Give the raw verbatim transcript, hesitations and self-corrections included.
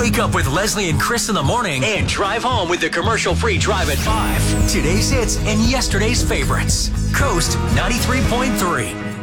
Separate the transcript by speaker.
Speaker 1: Wake up with Leslie and Chris in the morning and drive home with the commercial-free Drive at five. Today's hits and yesterday's favorites. Coast ninety-three point three.